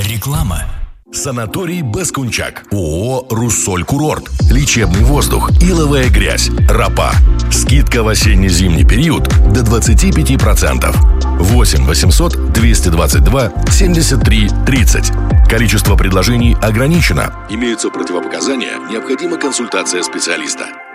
Реклама. Санаторий Баскунчак. ООО «Руссоль Курорт». Лечебный воздух, иловая грязь, ропа. Скидка в осенне-зимний период до 25%. 8 800 222 73 30. Количество предложений ограничено. Имеются противопоказания, необходима консультация специалиста.